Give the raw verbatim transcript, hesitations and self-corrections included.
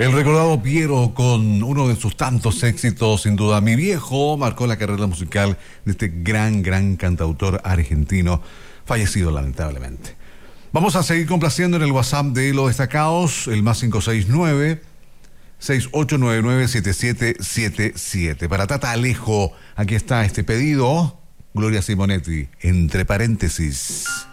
El recordado Piero, con uno de sus tantos éxitos, sin duda, Mi Viejo, marcó la carrera musical de este gran, gran cantautor argentino, fallecido lamentablemente. Vamos a seguir complaciendo en el WhatsApp de Los Destacados, el más cinco seis nueve, seis ocho nueve nueve, siete siete siete siete. Para Tata Alejo, aquí está este pedido, Gloria Simonetti, entre paréntesis.